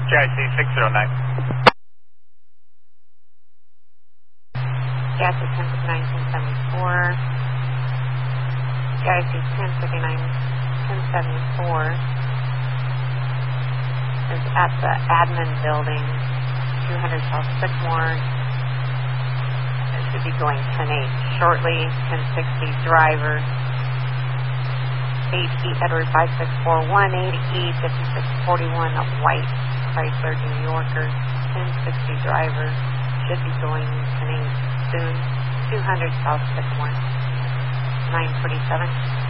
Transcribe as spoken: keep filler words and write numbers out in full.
K I C six zero nine. K I C ten fifty-nine, ten seventy-four. K I C ten fifty-nine, ten seventy-four is at the admin building, two hundred South Sycamore. It should be going ten eight shortly, ten sixty driver. eight E Edward five six four one, eight E fifty-six forty-one, a white Chrysler New Yorker, ten sixty driver, should be going ten eight soon, two hundred South Sycamore, nine forty-seven.